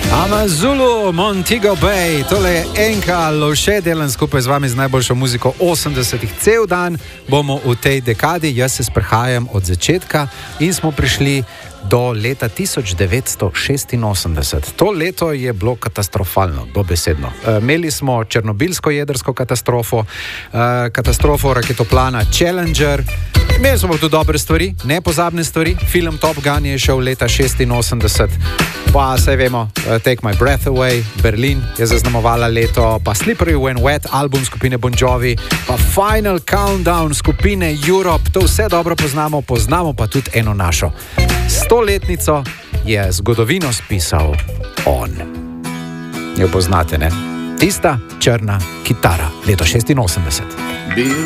Amazulu, Montego Bay, tole je Enka Loše, delam skupaj z vami z najboljšo muziko 80-ih. Cel dan bomo v tej dekadi, jaz se sprehajam od začetka in smo prišli do leta 1986. To leto je bilo katastrofalno, dobesedno. Imeli smo černobilsko jedrsko katastrofo, katastrofo raketoplana Challenger. Imeli smo tudi dobre stvari, nepozabne stvari. Film Top Gun je šel leta 86. Pa saj vemo, Take My Breath Away, Berlin je zaznamovala leto, pa Slippery When Wet, album skupine Bon Jovi, pa Final Countdown skupine Europe, to vse dobro poznamo, poznamo pa tudi eno našo. 100-letnico je zgodovino spisal on. Jo poznate, ne? Tista črna kitara, leto 86.